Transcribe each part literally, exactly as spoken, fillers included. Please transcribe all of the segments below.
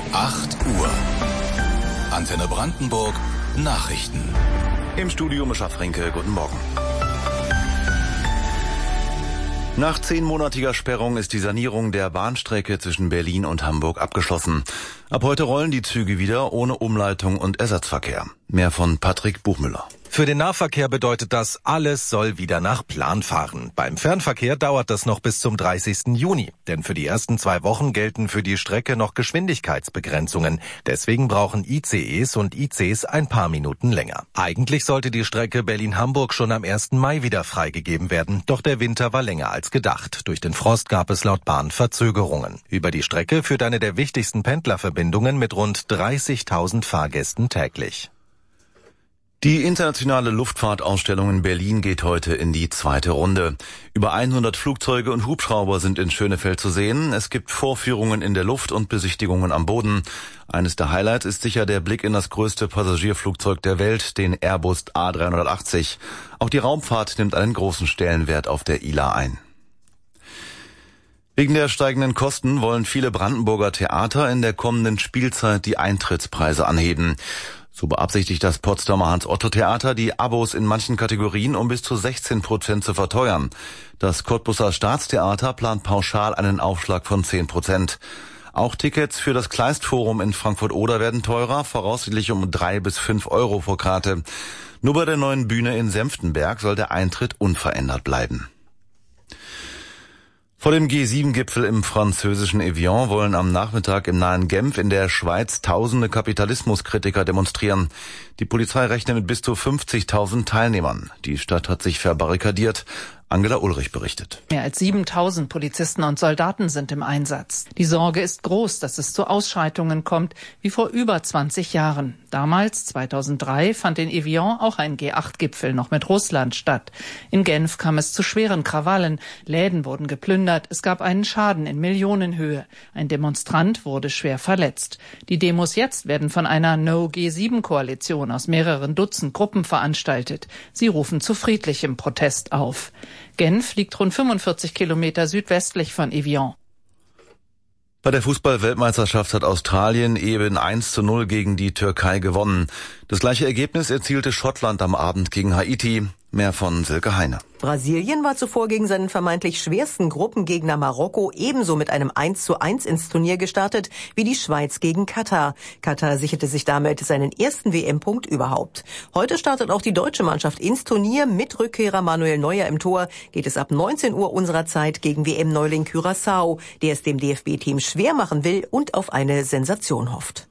acht Uhr. Antenne Brandenburg Nachrichten. Im Studio Mischa Frenke, guten Morgen. Nach zehnmonatiger Sperrung ist die Sanierung der Bahnstrecke zwischen Berlin und Hamburg abgeschlossen. Ab heute rollen die Züge wieder ohne Umleitung und Ersatzverkehr. Mehr von Patrick Buchmüller. Für den Nahverkehr bedeutet das, alles soll wieder nach Plan fahren. Beim Fernverkehr dauert das noch bis zum dreißigsten Juni. Denn für die ersten zwei Wochen gelten für die Strecke noch Geschwindigkeitsbegrenzungen. Deswegen brauchen I C Es und I Cs ein paar Minuten länger. Eigentlich sollte die Strecke Berlin-Hamburg schon am ersten Mai wieder freigegeben werden. Doch der Winter war länger als gedacht. Durch den Frost gab es laut Bahn Verzögerungen. Über die Strecke führt eine der wichtigsten Pendlerverbindungen mit rund dreißigtausend Fahrgästen täglich. Die internationale Luftfahrtausstellung in Berlin geht heute in die zweite Runde. Über hundert Flugzeuge und Hubschrauber sind in Schönefeld zu sehen. Es gibt Vorführungen in der Luft und Besichtigungen am Boden. Eines der Highlights ist sicher der Blick in das größte Passagierflugzeug der Welt, den Airbus A dreihundertachtzig. Auch die Raumfahrt nimmt einen großen Stellenwert auf der I L A ein. Wegen der steigenden Kosten wollen viele Brandenburger Theater in der kommenden Spielzeit die Eintrittspreise anheben. So beabsichtigt das Potsdamer Hans-Otto-Theater, die Abos in manchen Kategorien um bis zu sechzehn Prozent zu verteuern. Das Cottbuser Staatstheater plant pauschal einen Aufschlag von zehn Prozent. Auch Tickets für das Kleistforum in Frankfurt-Oder werden teurer, voraussichtlich um drei bis fünf Euro pro Karte. Nur bei der neuen Bühne in Senftenberg soll der Eintritt unverändert bleiben. Vor dem G sieben Gipfel im französischen Evian wollen am Nachmittag im nahen Genf in der Schweiz tausende Kapitalismuskritiker demonstrieren. Die Polizei rechnet mit bis zu fünfzigtausend Teilnehmern. Die Stadt hat sich verbarrikadiert. Angela Ulrich berichtet. Mehr als siebentausend Polizisten und Soldaten sind im Einsatz. Die Sorge ist groß, dass es zu Ausschreitungen kommt, wie vor über zwanzig Jahren. Damals, zweitausenddrei, fand in Evian auch ein G acht Gipfel noch mit Russland statt. In Genf kam es zu schweren Krawallen. Läden wurden geplündert. Es gab einen Schaden in Millionenhöhe. Ein Demonstrant wurde schwer verletzt. Die Demos jetzt werden von einer No G sieben Koalition aus mehreren Dutzend Gruppen veranstaltet. Sie rufen zu friedlichem Protest auf. Genf liegt rund fünfundvierzig Kilometer südwestlich von Evian. Bei der Fußball-Weltmeisterschaft hat Australien eben eins zu null gegen die Türkei gewonnen. Das gleiche Ergebnis erzielte Schottland am Abend gegen Haiti. Mehr von Silke Heine. Brasilien war zuvor gegen seinen vermeintlich schwersten Gruppengegner Marokko ebenso mit einem eins zu eins ins Turnier gestartet wie die Schweiz gegen Katar. Katar sicherte sich damit seinen ersten W M-Punkt überhaupt. Heute startet auch die deutsche Mannschaft ins Turnier. Mit Rückkehrer Manuel Neuer im Tor geht es ab neunzehn Uhr unserer Zeit gegen W M-Neuling Curaçao, der es dem D F B-Team schwer machen will und auf eine Sensation hofft.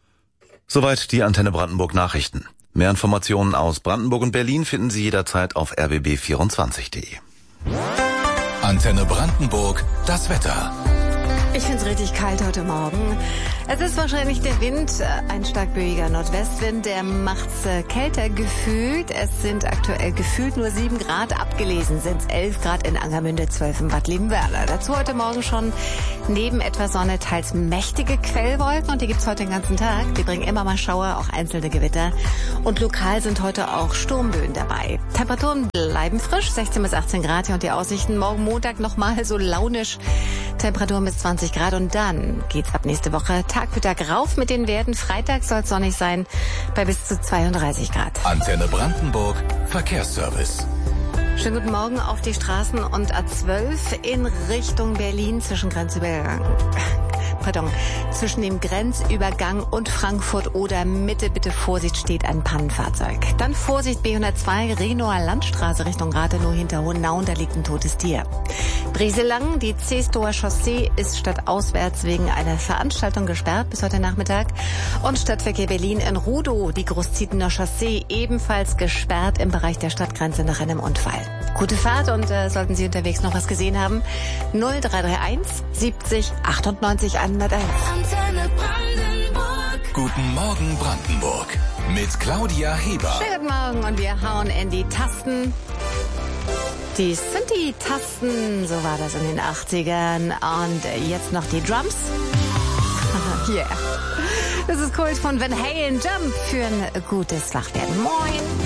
Soweit die Antenne Brandenburg Nachrichten. Mehr Informationen aus Brandenburg und Berlin finden Sie jederzeit auf r b b vierundzwanzig punkt de. Antenne Brandenburg, das Wetter. Ich finde es richtig kalt heute Morgen. Es ist wahrscheinlich der Wind, ein stark böiger Nordwestwind, der macht's kälter gefühlt. Es sind aktuell gefühlt nur sieben Grad, abgelesen sind es elf Grad in Angermünde, zwölf in Bad Liebenwerda. Dazu heute Morgen schon neben etwas Sonne teils mächtige Quellwolken und die gibt's heute den ganzen Tag. Die bringen immer mal Schauer, auch einzelne Gewitter. Und lokal sind heute auch Sturmböen dabei. Temperaturen bleiben frisch, sechzehn bis achtzehn Grad hier und die Aussichten morgen Montag nochmal so launisch. Temperaturen bis zwanzig Grad und dann geht's ab nächste Woche Tag für Tag rauf mit den Werten. Freitag soll es sonnig sein bei bis zu zweiunddreißig Grad. Antenne Brandenburg, Verkehrsservice. Schönen guten Morgen auf die Straßen und A zwölf in Richtung Berlin zwischen Grenzübergang. Pardon, zwischen dem Grenzübergang und Frankfurt oder Mitte, bitte Vorsicht, steht ein Pannenfahrzeug. Dann Vorsicht, B hundertzwei, Renower Landstraße Richtung Rathenow hinter Hohenau, da liegt ein totes Tier. Brieselang, die Zestower Chaussee ist stadtauswärts wegen einer Veranstaltung gesperrt bis heute Nachmittag. Und Stadtverkehr Berlin in Rudow, die Großzietener Chaussee, ebenfalls gesperrt im Bereich der Stadtgrenze nach einem Unfall. Gute Fahrt und äh, sollten Sie unterwegs noch was gesehen haben, null drei drei eins siebzig achtundneunzig hunderteins. Antenne Brandenburg. Guten Morgen Brandenburg mit Claudia Heber. Schönen guten Morgen und wir hauen in die Tasten. Dies sind die Tasten, so war das in den achtzigern. Und jetzt noch die Drums. Yeah. Das ist Kult von Van Halen, Jump für ein gutes Wachwerden. Moin.